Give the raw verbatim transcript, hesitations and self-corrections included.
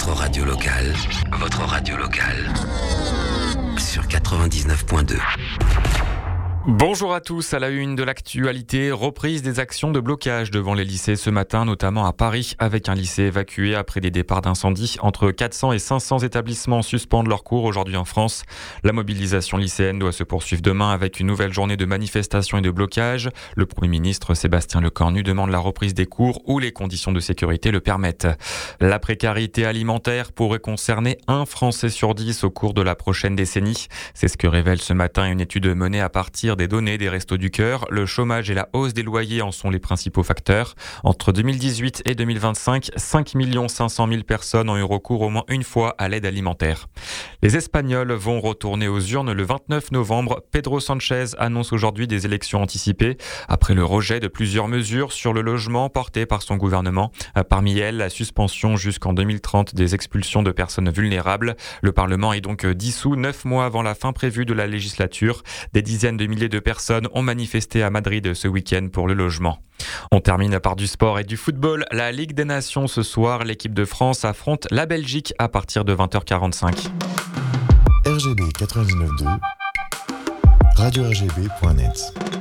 Votre radio locale, votre radio locale, sur quatre-vingt-dix-neuf point deux. Bonjour à tous, à la une de l'actualité, reprise des actions de blocage devant les lycées ce matin, notamment à Paris, avec un lycée évacué après des départs d'incendie. Entre quatre cents et cinq cents établissements suspendent leurs cours aujourd'hui en France. La mobilisation lycéenne doit se poursuivre demain avec une nouvelle journée de manifestation et de blocage. Le Premier ministre Sébastien Lecornu demande la reprise des cours où les conditions de sécurité le permettent. La précarité alimentaire pourrait concerner un Français sur dix au cours de la prochaine décennie. C'est ce que révèle ce matin une étude menée à partir des données des Restos du Cœur. Le chômage et la hausse des loyers en sont les principaux facteurs. Entre deux mille dix-huit et deux mille vingt-cinq, cinq millions cinq cent mille personnes ont eu recours au moins une fois à l'aide alimentaire. Les Espagnols vont retourner aux urnes le vingt-neuf novembre. Pedro Sánchez annonce aujourd'hui des élections anticipées après le rejet de plusieurs mesures sur le logement portées par son gouvernement. Parmi elles, la suspension jusqu'en deux mille trente des expulsions de personnes vulnérables. Le Parlement est donc dissous neuf mois avant la fin prévue de la législature. Des dizaines de milliers de personnes ont manifesté à Madrid ce week-end pour le logement. On termine par du sport et du football. La Ligue des Nations ce soir, l'équipe de France affronte la Belgique à partir de vingt heures quarante-cinq. R G B quatre-vingt-dix-neuf point deux, radio R G B point net.